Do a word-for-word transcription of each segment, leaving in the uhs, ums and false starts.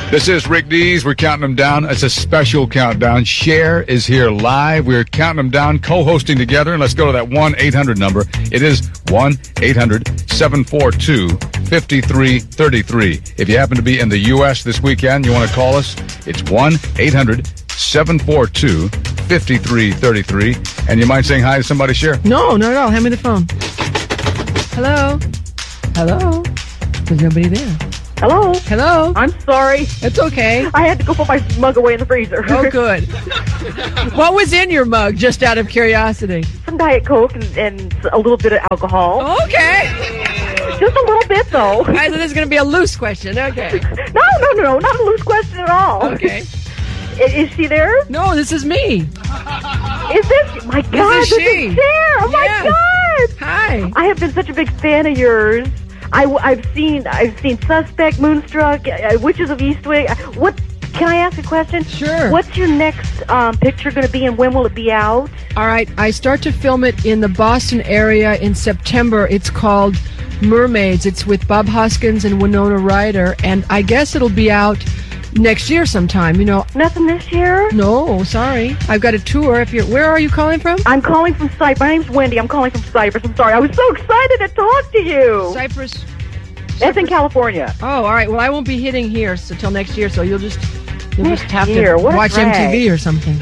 This is Rick Dees. We're counting them down. It's a special countdown. Cher is here live. We're counting them down, co-hosting together. And let's go to that one eight hundred number. It is one eight hundred seven four two five three three three. If you happen to be in the U S this weekend, you want to call us, it's one eight hundred seven four two five three three three. And you mind saying hi to somebody, Cher? No, not at all. Hand me the phone. Hello? Hello? There's nobody there. Hello? Hello? I'm sorry. It's okay. I had to go put my mug away in the freezer. Oh, good. What was in your mug, just out of curiosity? Some Diet Coke and, and a little bit of alcohol. Okay. Just a little bit, though. I said this is going to be a loose question. Okay. No, no, no, no. Not a loose question at all. Okay. Is, is she there? No, this is me. Is this? My God, is this she. is Cher. Oh, my Yes. God. Hi. I have been such a big fan of yours. I, I've seen I've seen Suspect, Moonstruck, uh, Witches of Eastwick. What? Can I ask a question? Sure. What's your next um, picture going to be, and when will it be out? All right. I start to film it in the Boston area in September. It's called Mermaids. It's with Bob Hoskins and Winona Ryder. And I guess it'll be out next year sometime. You know. Nothing this year? No, sorry. I've got a tour. If you're, where are you calling from? I'm calling from Cyprus. My name's Wendy. I'm calling from Cyprus. I'm sorry. I was so excited to talk to you. Cyprus. That's in California. Oh, all right. Well, I won't be hitting here so till next year, so you'll just you'll Next just have year? to What a watch drag. M T V or something.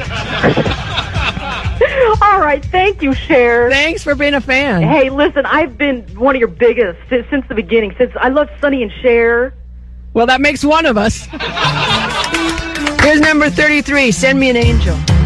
All right. Thank you, Cher. Thanks for being a fan. Hey, listen, I've been one of your biggest since, since the beginning. Since I love Sonny and Cher. Well, that makes one of us. Here's number thirty-three. Send me an angel.